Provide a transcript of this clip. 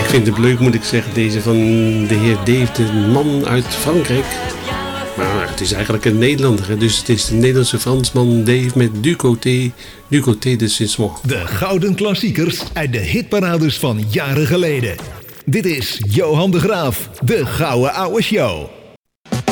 vind het leuk, moet ik zeggen, deze van de heer Dave, de man uit Frankrijk. Maar het is eigenlijk een Nederlander, hè? Dus het is de Nederlandse Fransman Dave met Du côté de Saint-Ouen. De gouden klassiekers uit de hitparades van jaren geleden. Dit is Johan de Graaf, de Gouden Ouwe Show.